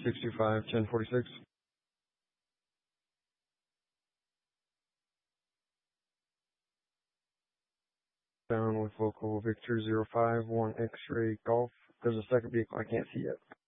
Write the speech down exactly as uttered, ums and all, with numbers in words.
six two five, ten forty-six. Down with local Victor zero five one X-ray Golf. There's a second vehicle I can't see yet.